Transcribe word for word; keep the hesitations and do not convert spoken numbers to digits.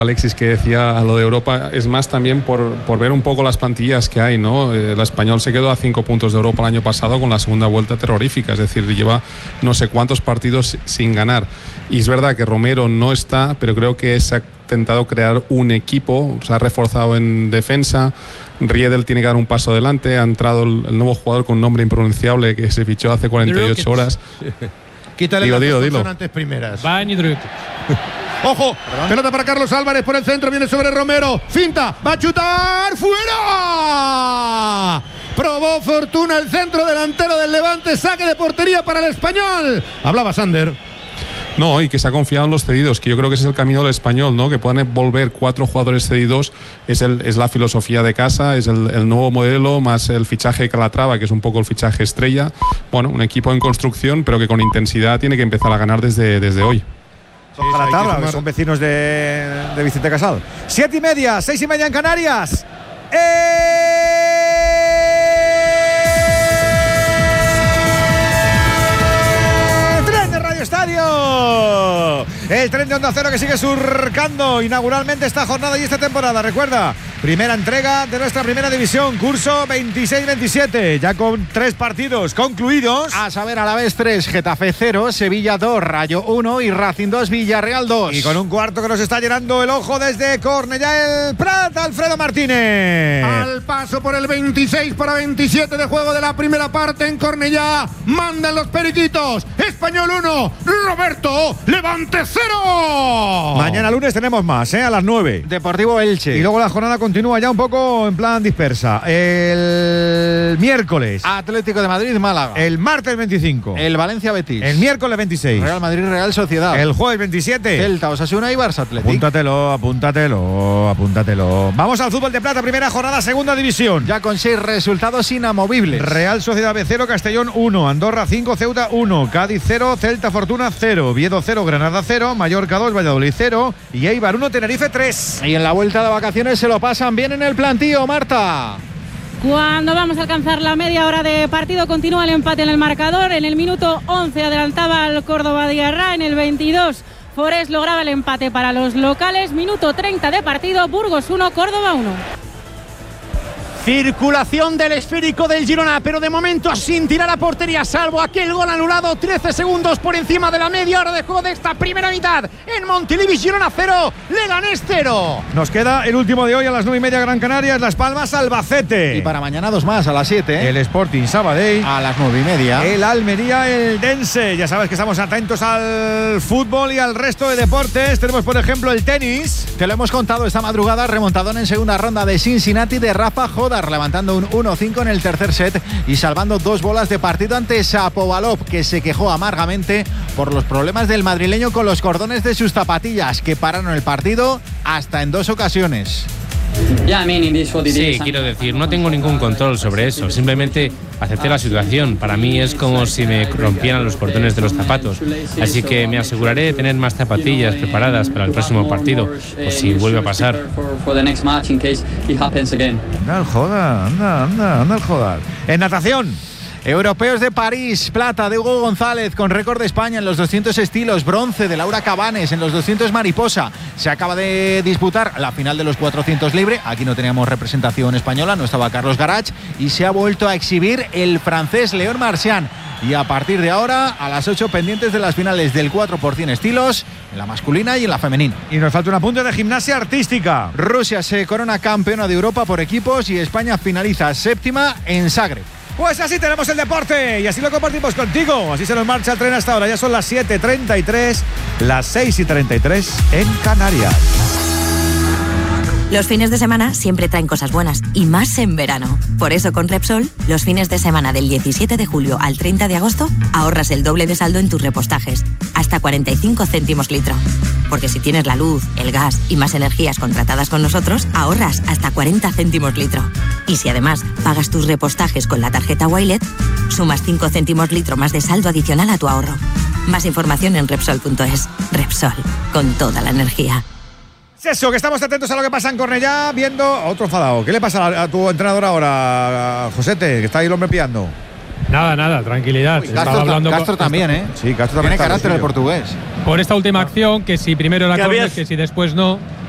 Alexis, que decía lo de Europa, es más también por, por ver un poco las plantillas que hay, ¿no? El español se quedó a cinco puntos de Europa el año pasado con la segunda vuelta terrorífica, es decir, lleva no sé cuántos partidos sin ganar. Y es verdad que Romero no está, pero creo que se ha intentado crear un equipo, se ha reforzado en defensa. Riedel tiene que dar un paso adelante, ha entrado el, el nuevo jugador con un nombre impronunciable que se fichó hace cuarenta y ocho horas. Quítale digo, las digo, consonantes primeras. Van y Druk. Ojo, ¿Perdón? Pelota para Carlos Álvarez por el centro, viene sobre Romero, finta, va a chutar, ¡fuera! Probó fortuna el centro delantero del Levante, saque de portería para el español. Hablaba Sander. No, y que se ha confiado en los cedidos, que yo creo que ese es el camino del español, ¿no? Que puedan volver cuatro jugadores cedidos, es, el, es la filosofía de casa, es el, el nuevo modelo, más el fichaje de Calatrava, que es un poco el fichaje estrella. Bueno, un equipo en construcción, pero que con intensidad tiene que empezar a ganar desde, desde hoy. Son Calatrava, que son vecinos de, de Vicente Casal. Siete y media, seis y media en Canarias. ¡Eh! Estadio, el tren de Onda Cero que sigue surcando inauguralmente esta jornada y esta temporada. Recuerda, primera entrega de nuestra primera división, curso veintiséis veintisiete, ya con tres partidos concluidos. A saber, Alavés tres, Getafe cero, Sevilla dos, Rayo uno y Racing dos, Villarreal dos. Y con un cuarto que nos está llenando el ojo desde Cornellá el Prat, Alfredo Martínez. Al paso por el veintiséis para veintisiete de juego de la primera parte en Cornellá, mandan los periquitos. Español uno, Roberto, Levante cero. Mañana lunes tenemos más, ¿eh? A las nueve. Deportivo Elche. Y luego la jornada continúa ya un poco en plan dispersa. El miércoles, Atlético de Madrid, Málaga. El martes veinticinco. El Valencia Betis. El miércoles veintiséis. Real Madrid, Real Sociedad. El jueves veintisiete. Celta, Osasuna y Barça Atlético. Apúntatelo, apúntatelo, apúntatelo. Vamos al fútbol de plata, primera jornada, segunda división. Ya con seis resultados inamovibles. Real Sociedad B cero, Castellón uno, Andorra cinco, Ceuta uno, Cádiz cero, Celta Fortuna cero, Oviedo cero, Granada cero, Mallorca dos, Valladolid cero y Eibar uno, Tenerife tres. Y en la vuelta de vacaciones se lo pasan bien en el plantío, Marta. Cuando vamos a alcanzar la media hora de partido, continúa el empate en el marcador. En el minuto once adelantaba el Córdoba Diarra, en el veintidós Forés lograba el empate para los locales. Minuto treinta de partido, Burgos uno, Córdoba uno. Circulación del esférico del Girona, pero de momento sin tirar a portería, salvo aquel gol anulado. Trece segundos por encima de la media hora de juego de esta primera mitad. En Montilivi, Girona cero, Leganés cero. Nos queda el último de hoy a las nueve y media, Gran Canarias, Las Palmas, Albacete. Y para mañana dos más a las siete. El Sporting Sabadell a las nueve y media. El Almería, el Dense. Ya sabes que estamos atentos al fútbol y al resto de deportes. Tenemos, por ejemplo, el tenis. Te lo hemos contado esta madrugada, remontadón en segunda ronda de Cincinnati de Rafa Jodar, levantando un uno cinco en el tercer set y salvando dos bolas de partido ante Shapovalov, que se quejó amargamente por los problemas del madrileño con los cordones de sus zapatillas, que pararon el partido hasta en dos ocasiones. Sí, quiero decir, no tengo ningún control sobre eso, simplemente acepté la situación. Para mí es como si me rompieran los cordones de los zapatos, así que me aseguraré de tener más zapatillas preparadas para el próximo partido, por si vuelve a pasar. Anda el Jodar, anda, anda, anda el Jodar. En natación, Europeos de París, plata de Hugo González con récord de España en los doscientos estilos, bronce de Laura Cabanes en los doscientos mariposa. Se acaba de disputar la final de los cuatrocientos libre, aquí no teníamos representación española, no estaba Carlos Garach, y se ha vuelto a exhibir el francés León Marchand. Y a partir de ahora, a las ocho pendientes de las finales del cuatro por cien estilos, en la masculina y en la femenina. Y nos falta un apunte de gimnasia artística. Rusia se corona campeona de Europa por equipos y España finaliza séptima en Zagreb. Pues así tenemos el deporte y así lo compartimos contigo. Así se nos marcha el tren hasta ahora. Ya son las siete treinta y tres, las seis y treinta y tres en Canarias. Los fines de semana siempre traen cosas buenas y más en verano. Por eso con Repsol, los fines de semana del diecisiete de julio al treinta de agosto ahorras el doble de saldo en tus repostajes, hasta cuarenta y cinco céntimos litro. Porque si tienes la luz, el gas y más energías contratadas con nosotros, ahorras hasta cuarenta céntimos litro. Y si además pagas tus repostajes con la tarjeta Wilet, sumas cinco céntimos litro más de saldo adicional a tu ahorro. Más información en Repsol punto es. Repsol, con toda la energía. Es eso, que estamos atentos a lo que pasa en Cornellá, viendo a otro enfadado. ¿Qué le pasa a, a tu entrenador ahora, a Josete, que está ahí el hombre pillando? Nada, nada, tranquilidad. Uy, Castro, hablando Castro con, también, ¿eh? Sí, Castro también. Tiene carácter el portugués. Por esta última acción, que si primero la corner, que si después no.